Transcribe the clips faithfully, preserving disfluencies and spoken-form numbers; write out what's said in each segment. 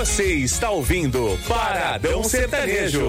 Você está ouvindo Paradão Sertanejo.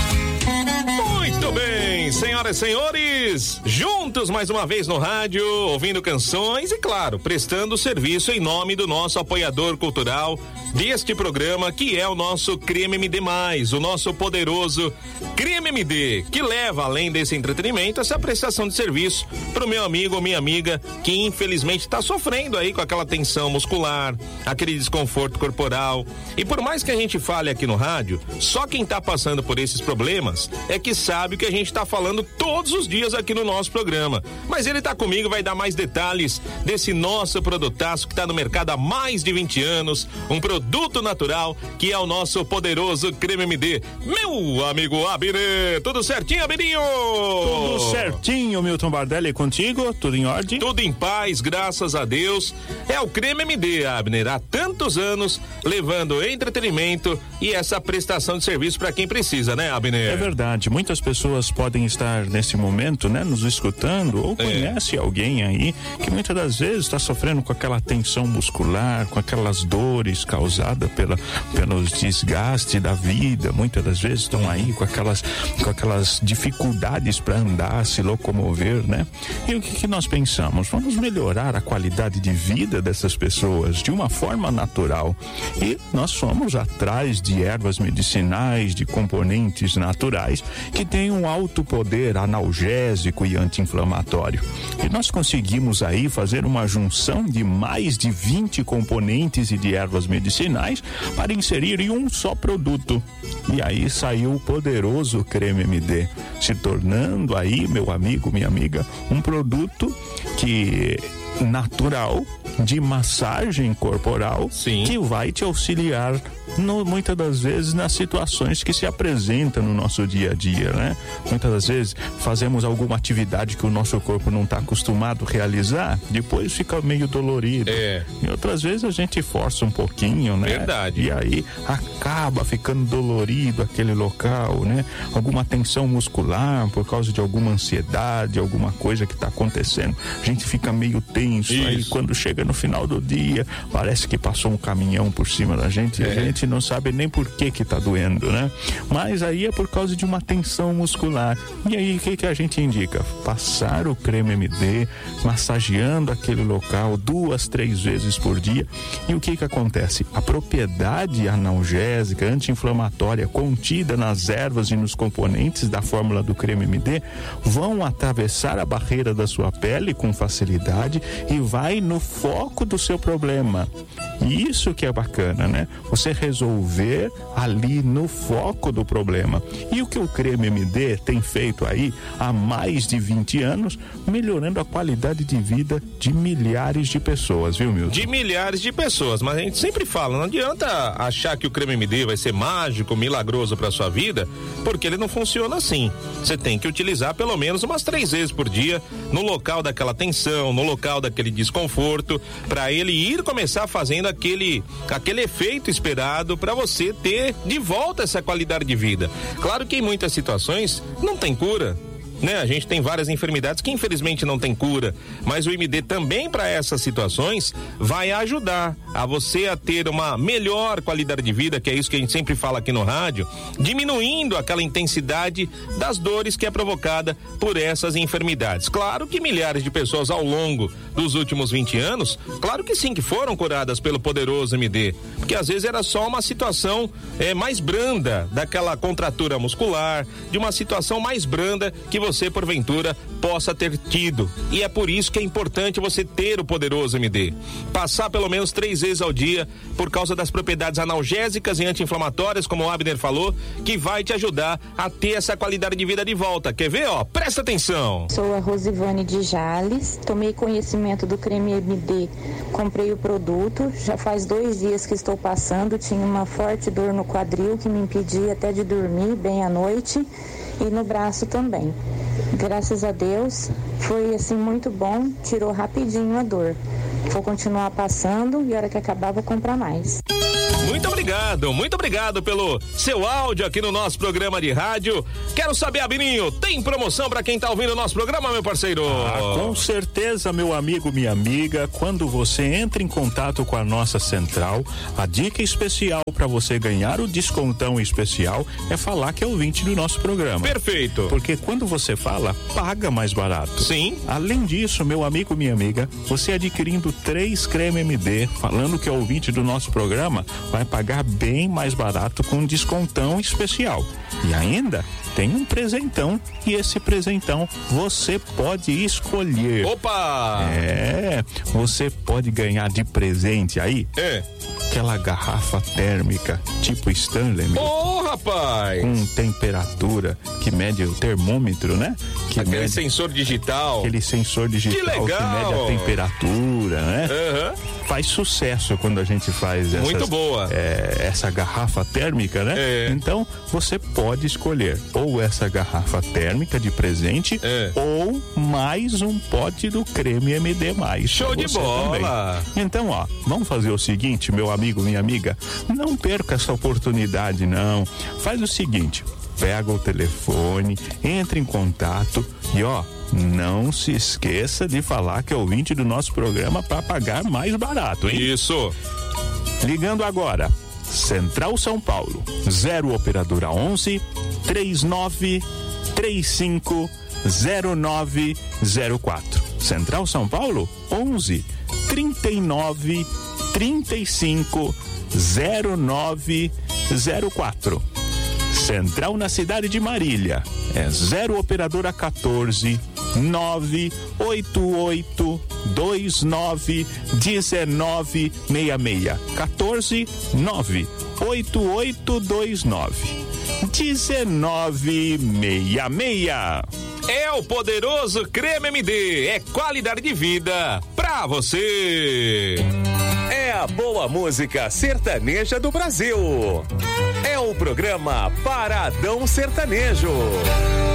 Muito bem, senhoras e senhores, juntos mais uma vez no rádio, ouvindo canções e, claro, prestando serviço em nome do nosso apoiador cultural deste programa, que é o nosso Creme M D mais, o nosso poderoso Creme M D, que leva, além desse entretenimento, essa prestação de serviço pro meu amigo ou minha amiga que infelizmente está sofrendo aí com aquela tensão muscular, aquele desconforto corporal. E por mais que a gente fale aqui no rádio, só quem tá passando por esses problemas é que sabe o que a gente tá falando todos os dias aqui no nosso programa. Mas ele tá comigo, vai dar mais detalhes desse nosso produtaço que tá no mercado há mais de vinte anos, um produto natural que é o nosso poderoso Creme M D. Meu amigo Abner, tudo certinho, Abirinho? Tudo certinho, Milton Bardelli, contigo? Tudo em ordem? Tudo em paz, graças a Deus. É o Creme M D, Abner, há tantos anos levando entretenimento e essa prestação de serviço para quem precisa, né, Abner? É verdade, muitas pessoas podem estar nesse momento, né, nos escutando ou é. conhece alguém aí que muitas das vezes está sofrendo com aquela tensão muscular, com aquelas dores causadas pela, pelos desgastes da vida, muitas das vezes estão aí com aquelas, com aquelas dificuldades para andar, se locomover, né? E o que, que nós pensamos? Vamos melhorar a qualidade de vida dessas pessoas de uma forma natural. E nós fomos atrás de ervas medicinais, de componentes naturais que têm um alto poder analgésico e anti-inflamatório. E nós conseguimos aí fazer uma junção de mais de vinte componentes e de ervas medicinais para inserir em um só produto. E aí saiu o poderoso Creme M D, se tornando aí, meu amigo, minha amiga, um produto que natural, de massagem corporal. Sim. Que vai te auxiliar no, muitas das vezes nas situações que se apresentam no nosso dia a dia, né? Muitas das vezes fazemos alguma atividade que o nosso corpo não está acostumado a realizar, depois fica meio dolorido. É. E outras vezes a gente força um pouquinho, né? Verdade. E aí acaba ficando dolorido aquele local, né? Alguma tensão muscular por causa de alguma ansiedade, alguma coisa que está acontecendo. A gente fica meio tenso. Isso. Aí quando chega no final do dia, parece que passou um caminhão por cima da gente e é. a gente não sabe nem por que que tá doendo, né? Mas aí é por causa de uma tensão muscular. E aí o que que a gente indica? Passar o Creme M D, massageando aquele local duas, três vezes por dia. E o que que acontece? A propriedade analgésica, anti-inflamatória contida nas ervas e nos componentes da fórmula do Creme M D vão atravessar a barreira da sua pele com facilidade e vai no foco do seu problema. E isso que é bacana, né? Você resolver ali no foco do problema. E o que o Creme M D tem feito aí há mais de vinte anos, melhorando a qualidade de vida de milhares de pessoas, viu, Milton? De milhares de pessoas, mas a gente sempre fala, não adianta achar que o Creme M D vai ser mágico, milagroso para sua vida, porque ele não funciona assim. Você tem que utilizar pelo menos umas três vezes por dia no local daquela tensão, no local daquele desconforto, para ele ir começar fazendo aquele aquele efeito esperado para você ter de volta essa qualidade de vida. Claro que em muitas situações não tem cura, né? A gente tem várias enfermidades que infelizmente não tem cura, mas o M D também para essas situações vai ajudar a você a ter uma melhor qualidade de vida, que é isso que a gente sempre fala aqui no rádio, diminuindo aquela intensidade das dores que é provocada por essas enfermidades. Claro que milhares de pessoas ao longo dos últimos vinte anos, claro que sim, que foram curadas pelo poderoso M D, porque às vezes era só uma situação é, mais branda, daquela contratura muscular, de uma situação mais branda que você porventura possa ter tido. E é por isso que é importante você ter o poderoso M D. Passar pelo menos três vezes ao dia, por causa das propriedades analgésicas e anti-inflamatórias, como o Abner falou, que vai te ajudar a ter essa qualidade de vida de volta. Quer ver, ó? Presta atenção. Sou a Rosivane de Jales, tomei conhecimento do Creme M D, comprei o produto, já faz dois dias que estou passando, tinha uma forte dor no quadril que me impedia até de dormir bem à noite e no braço também. Graças a Deus, foi assim muito bom, tirou rapidinho a dor. Vou continuar passando e a hora que acabar vou comprar mais. Muito obrigado, muito obrigado pelo seu áudio aqui no nosso programa de rádio. Quero saber, Abininho, tem promoção para quem tá ouvindo o nosso programa, meu parceiro? Ah, com certeza, meu amigo, minha amiga, quando você entra em contato com a nossa central, a dica especial para você ganhar o descontão especial é falar que é ouvinte do nosso programa. Perfeito. Porque quando você fala, paga mais barato. Sim. Além disso, meu amigo, minha amiga, você adquirindo três creme M D, falando que é ouvinte do nosso programa, vai pagar bem mais barato com descontão especial. E ainda tem um presentão, e esse presentão você pode escolher. Opa! É, você pode ganhar de presente aí É. aquela garrafa térmica tipo Stanley, meu, Ô, rapaz! com temperatura que mede o termômetro, né? Que Aquele mede, sensor digital. aquele sensor digital Que legal! que mede a temperatura, né? Aham. Faz sucesso quando a gente faz essas, Muito boa. é, essa garrafa térmica, né? É. Então você pode escolher ou essa garrafa térmica de presente É. ou mais um pote do creme M D mais. Show pra de você bola. também. Então, ó, vamos fazer o seguinte, meu amigo, minha amiga, não perca essa oportunidade, não. Faz o seguinte, pega o telefone, entra em contato e, ó, não se esqueça de falar que é ouvinte do nosso programa para pagar mais barato, hein? Isso. Ligando agora, Central São Paulo, zero operadora onze, três nove três cinco zero nove zero quatro. Central São Paulo, onze, trinta e nove, trinta e cinco zero nove zero quatro. Central na cidade de Marília é zero operadora quatorze, nove oito oito dois nove um nove seis seis. quatorze, nove oito oito dois nove um nove seis seis. É o poderoso Creme M D. É qualidade de vida pra você. É a boa música sertaneja do Brasil. É o programa Paradão Sertanejo.